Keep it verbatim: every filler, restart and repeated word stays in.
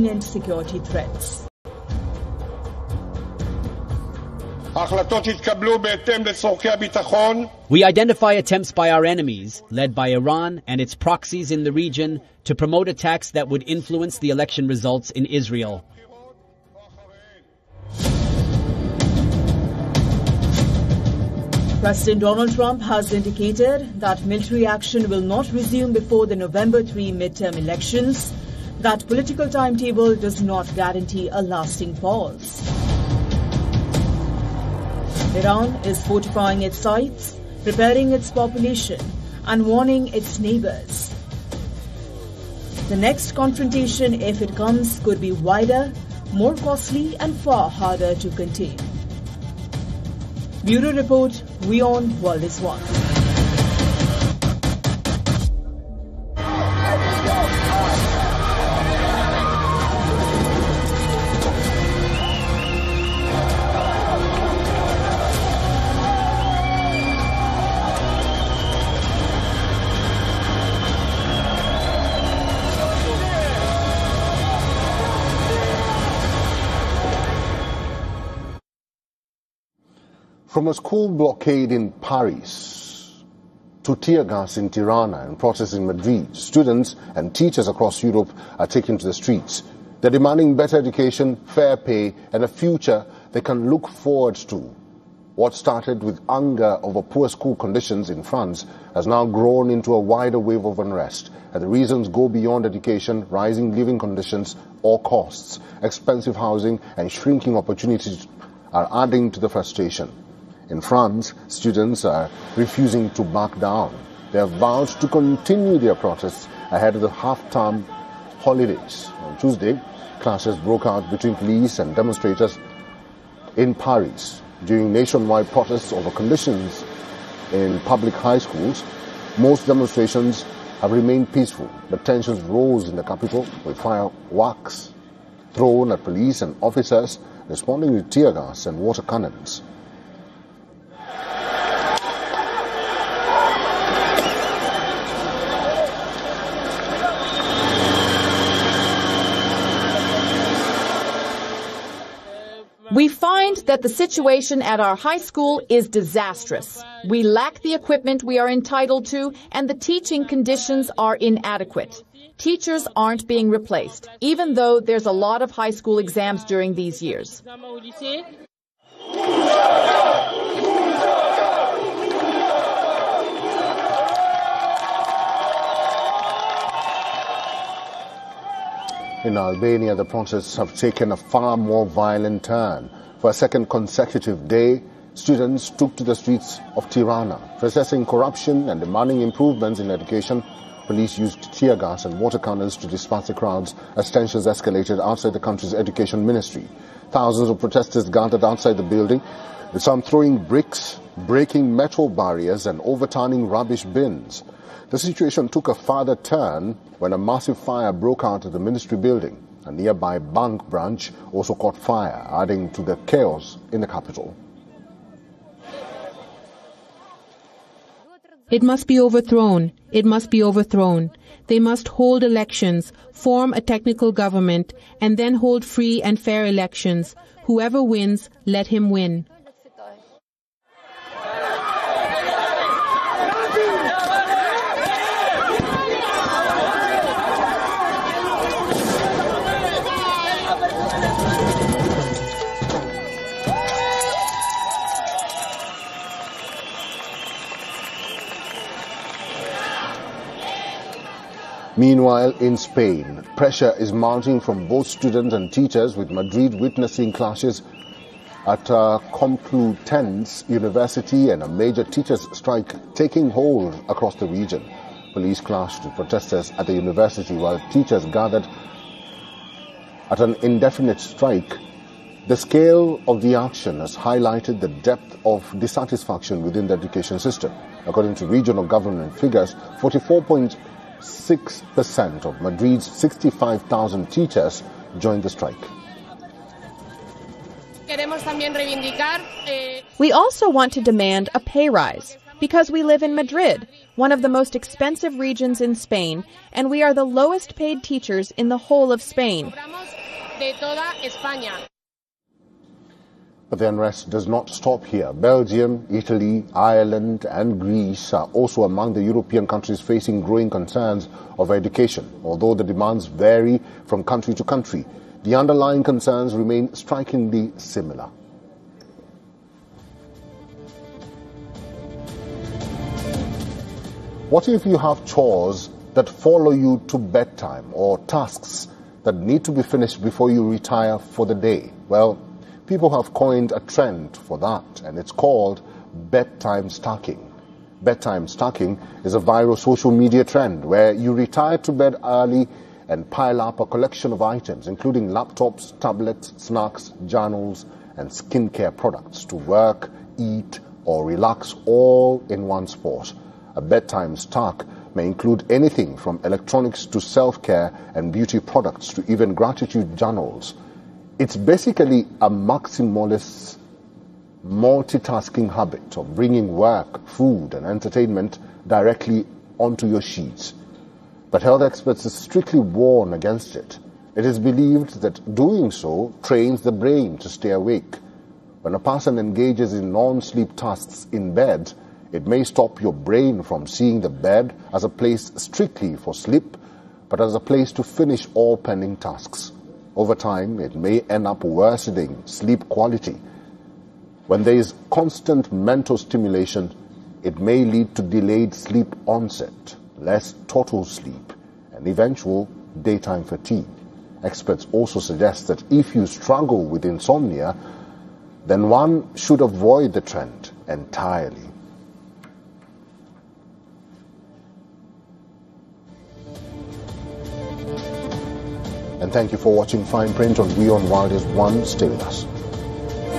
imminent security threats. We identify attempts by our enemies, led by Iran and its proxies in the region, to promote attacks that would influence the election results in Israel. President Donald Trump has indicated that military action will not resume before the November third midterm elections. That political timetable does not guarantee a lasting pause. Iran is fortifying its sites, preparing its population, and warning its neighbors. The next confrontation, if it comes, could be wider, more costly, and far harder to contain. Bureau Report, WION World is One. From a school blockade in Paris to tear gas in Tirana and protests in Madrid, students and teachers across Europe are taking to the streets. They're demanding better education, fair pay, and a future they can look forward to. What started with anger over poor school conditions in France has now grown into a wider wave of unrest, and the reasons go beyond education, rising living conditions or costs. Expensive housing and shrinking opportunities are adding to the frustration. In France, students are refusing to back down. They have vowed to continue their protests ahead of the half-term holidays. On Tuesday, clashes broke out between police and demonstrators in Paris. During nationwide protests over conditions in public high schools, most demonstrations have remained peaceful, but tensions rose in the capital with fireworks thrown at police and officers responding with tear gas and water cannons. We find that the situation at our high school is disastrous. We lack the equipment we are entitled to, and the teaching conditions are inadequate. Teachers aren't being replaced, even though there's a lot of high school exams during these years. In Albania, the protests have taken a far more violent turn. For a second consecutive day, students took to the streets of Tirana, protesting corruption and demanding improvements in education. Police used tear gas and water cannons to disperse the crowds as tensions escalated outside the country's education ministry. Thousands of protesters gathered outside the building, with some throwing bricks, breaking metal barriers and overturning rubbish bins. The situation took a further turn when a massive fire broke out at the ministry building. A nearby bank branch also caught fire, adding to the chaos in the capital. It must be overthrown. It must be overthrown. They must hold elections, form a technical government, and then hold free and fair elections. Whoever wins, let him win. Meanwhile, in Spain, pressure is mounting from both students and teachers, with Madrid witnessing clashes at uh, Complutense University and a major teachers' strike taking hold across the region. Police clashed with protesters at the university while teachers gathered at an indefinite strike. The scale of the action has highlighted the depth of dissatisfaction within the education system. According to regional government figures, forty-four point six percent of Madrid's sixty-five thousand teachers joined the strike. We also want to demand a pay rise because we live in Madrid. one of the most expensive regions in Spain, and we are the lowest paid teachers in the whole of Spain. But the unrest does not stop here. Belgium, Italy, Ireland and Greece are also among the European countries facing growing concerns over education. Although the demands vary from country to country, the underlying concerns remain strikingly similar. What if you have chores that follow you to bedtime or tasks that need to be finished before you retire for the day? Well, people have coined a trend for that, and it's called bedtime stacking. Bedtime stacking is a viral social media trend where you retire to bed early and pile up a collection of items, including laptops, tablets, snacks, journals, and skincare products to work, eat, or relax all in one spot. A bedtime stack may include anything from electronics to self-care and beauty products to even gratitude journals. It's basically a maximalist multitasking habit of bringing work, food, and entertainment directly onto your sheets. But health experts strictly warn against it. It is believed that doing so trains the brain to stay awake. When a person engages in non-sleep tasks in bed, it may stop your brain from seeing the bed as a place strictly for sleep, but as a place to finish all pending tasks. Over time, it may end up worsening sleep quality. When there is constant mental stimulation, it may lead to delayed sleep onset, less total sleep, and eventual daytime fatigue. Experts also suggest that if you struggle with insomnia, then one should avoid the trend entirely. And thank you for watching Fine Print on WION World is One. Stay with us.